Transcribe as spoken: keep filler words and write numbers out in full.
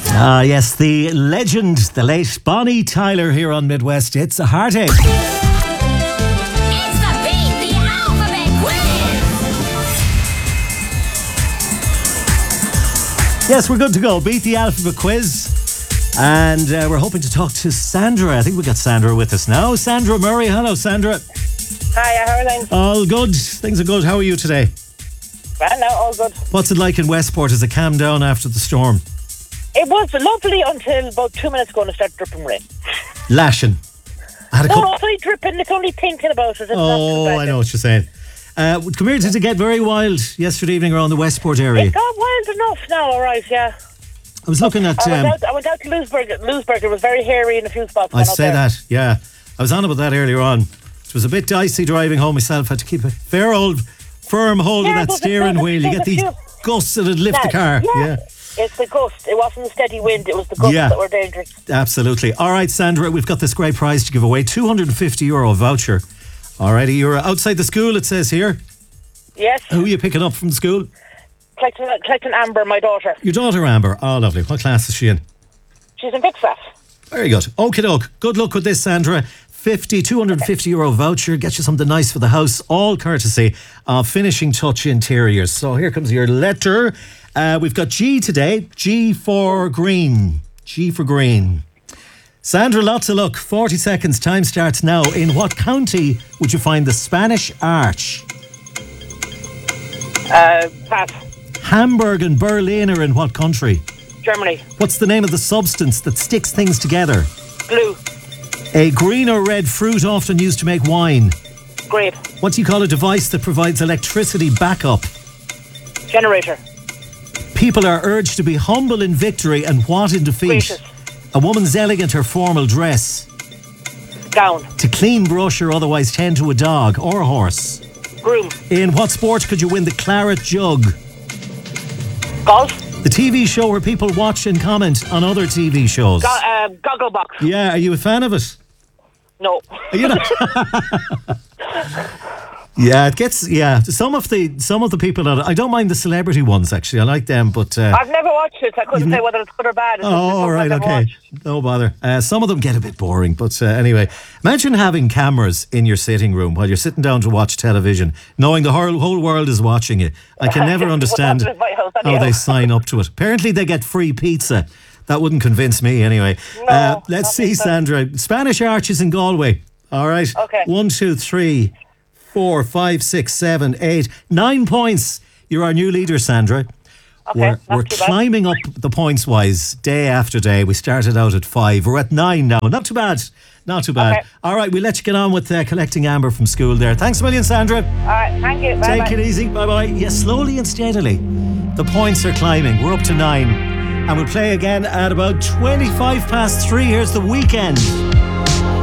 Ah, yes, the legend, the late Bonnie Tyler here on Midwest. It's a heartache. It's the Beat the Alphabet Quiz! Yes, we're good to go. Beat the Alphabet Quiz. And uh, we're hoping to talk to Sandra. I think we got Sandra with us now. Sandra Murray. Hello, Sandra. Hiya, how are things? All good. Things are good. How are you today? Well, no, all good. What's it like in Westport? Has it calmed down after the storm? It was lovely until about two minutes ago and it started dripping rain. Lashing. I had a No, couple- no, it's only dripping, it's only thinking about it. It's not too Oh, bad. I know what you're saying. Uh, come here, did it get very wild yesterday evening around the Westport area? It got wild enough now, alright, yeah. I was looking at... I went, Um, out, I went out to Lewisburg. Lewisburg, it was very hairy in a few spots. I went out say there. that, yeah. I was on about that earlier on. It was a bit dicey driving home myself. I had to keep a fair old firm hold Yeah, of that but the steering thing- wheel. You get the these few- gusts that'd lift the car. Yeah. Yeah, It's the gust. It wasn't the steady wind, it was the gusts Yeah. that were dangerous. absolutely. All right, Sandra, we've got this great prize to give away. two hundred fifty euro voucher. All righty, you're outside the school, it says here. Yes, Who are you picking up from school? collecting, collecting Amber, my daughter. Your daughter, Amber. Oh, lovely. What class is she in? She's in Big Fat. Very good. Okie doke. Good luck with this, Sandra. fifty, two hundred fifty euro voucher. Get you something nice for the house. All courtesy of Finishing Touch Interiors. So here comes your letter. Uh, we've got G today. G for green. G for green. Sandra, lots of luck. forty seconds. Time starts now. In what county would you find the Spanish Arch? Uh, Pass. Hamburg and Berlin are in what country? Germany. What's the name of the substance that sticks things together? Glue. A green or red fruit often used to make wine. Grape. What do you call a device that provides electricity backup? Generator. People are urged to be humble in victory and what in defeat? Gracious. A woman's elegant or formal dress. Gown. To clean, brush or otherwise tend to a dog or a horse. Groom. In what sport could you win the claret jug? Golf. The T V show where people watch and comment on other T V shows. Go- uh, goggle box. Yeah, are you a fan of it? No. Are you not? Yeah, it gets yeah. Some of the some of the people that I don't mind the celebrity ones actually. I like them, but uh, I've never watched it. I couldn't say whether it's good or bad. It's just oh, the all ones right, I've okay, watched. no bother. Uh, some of them get a bit boring, but uh, anyway, imagine having cameras in your sitting room while you're sitting down to watch television, knowing the whole whole world is watching it. I can never Wouldn't understand happen in my house how anyhow. they sign up to it. Apparently, they get free pizza. That wouldn't convince me anyway. No, uh, let's see, nothing so- Sandra. Spanish Arches in Galway. All right. Okay. One, two, three, four, five, six, seven, eight, nine points. You're our new leader, Sandra. Okay, we're not we're too bad. climbing up the points wise day after day. We started out at five. We're at nine now. Not too bad. Not too bad. Okay. All right, we'll let you get on with uh, collecting Amber from school there. Thanks a million, Sandra. All right, thank you. Bye Take bye. it easy. Bye bye. Yes, slowly and steadily. The points are climbing. We're up to nine. And we'll play again at about twenty-five past three. Here's The Weekend.